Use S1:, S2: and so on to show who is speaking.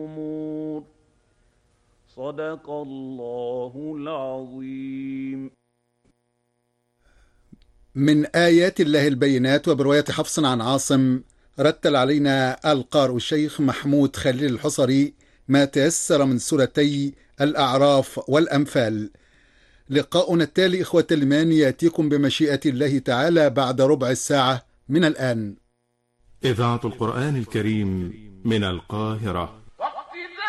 S1: الأمور. صدق الله العظيم.
S2: من آيات الله البينات، وبرواية حفص عن عاصم، رتل علينا القارئ الشيخ محمود خليل الحصري ما تيسر من سورتي الأعراف والأنفال. لقاؤنا التالي إخوة الإيمان يأتيكم بمشيئة الله تعالى بعد ربع ساعة من الآن.
S3: إذاعة القرآن الكريم من القاهرة.